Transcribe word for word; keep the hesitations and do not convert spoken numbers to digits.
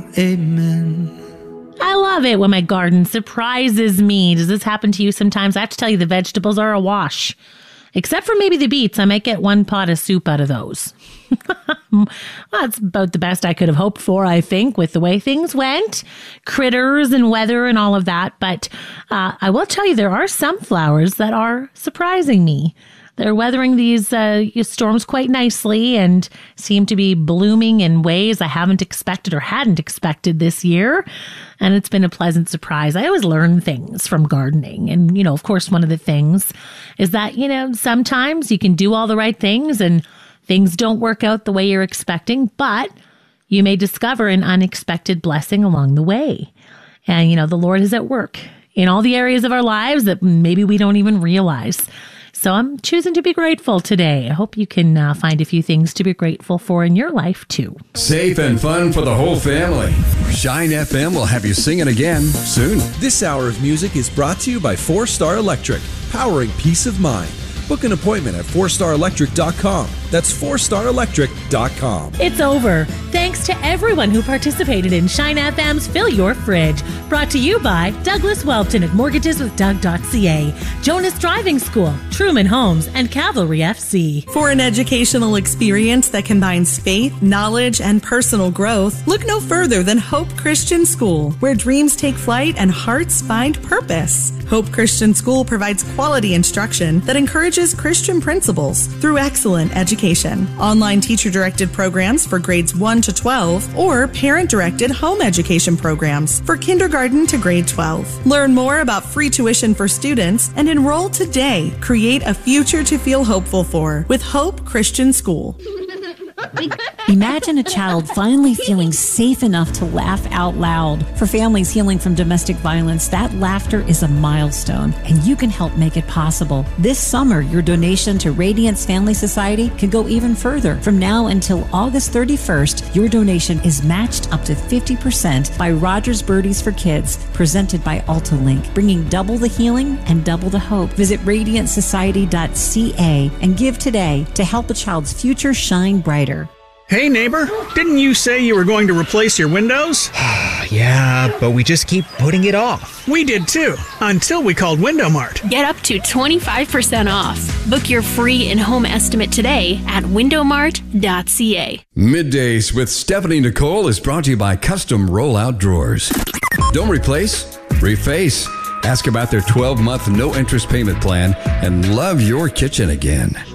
Amen. I love it when my garden surprises me. Does this happen to you sometimes? I have to tell you, the vegetables are a wash. Except for maybe the beets. I might get one pot of soup out of those. Well, that's about the best I could have hoped for, I think, with the way things went. Critters and weather and all of that. But uh, I will tell you, there are some flowers that are surprising me. They're weathering these uh, storms quite nicely and seem to be blooming in ways I haven't expected or hadn't expected this year. And it's been a pleasant surprise. I always learn things from gardening. And, you know, of course, one of the things is that, you know, sometimes you can do all the right things and things don't work out the way you're expecting, but you may discover an unexpected blessing along the way. And, you know, the Lord is at work in all the areas of our lives that maybe we don't even realize. So I'm choosing to be grateful today. I hope you can uh, find a few things to be grateful for in your life, too. Safe and fun for the whole family. Shine F M will have you singing again soon. This hour of music is brought to you by Four Star Electric, powering peace of mind. Book an appointment at four star electric dot com. That's four star electric dot com. It's over. Thanks to everyone who participated in Shine F M's Fill Your Fridge. Brought to you by Douglas Welton at mortgages with doug dot c a, Jonas Driving School, Truman Homes, and Cavalry F C. For an educational experience that combines faith, knowledge, and personal growth, look no further than Hope Christian School, where dreams take flight and hearts find purpose. Hope Christian School provides quality instruction that encourages Christian principles through excellent education. Online teacher-directed programs for grades one to twelve or parent-directed home education programs for kindergarten to grade twelve. Learn more about free tuition for students and enroll today. Create a future to feel hopeful for with Hope Christian School. Imagine a child finally feeling safe enough to laugh out loud. For families healing from domestic violence, that laughter is a milestone, and you can help make it possible. This summer, your donation to Radiance Family Society can go even further. From now until August thirty-first, your donation is matched up to fifty percent by Rogers Birdies for Kids, presented by AltaLink, bringing double the healing and double the hope. Visit radiant society dot c a and give today to help a child's future shine brighter. Hey neighbor, didn't you say you were going to replace your windows? Yeah, but we just keep putting it off. We did too, until we called Window Mart. Get up to twenty-five percent off. Book your free in-home estimate today at window mart dot c a. Middays with Stephanie Nicole is brought to you by Custom Rollout Drawers. Don't replace, reface. Ask about their twelve-month no-interest payment plan and love your kitchen again.